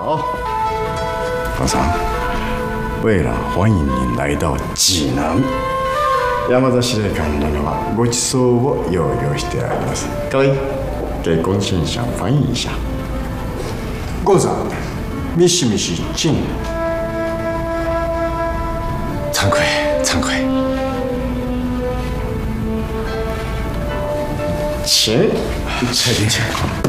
好，皇上，为了欢迎您来到济南，山田司令官殿のご馳走を用意してあります。各位，给龚先生翻译一下。 郷さん、ミシミシチン。 惭愧，惭愧。请， 请。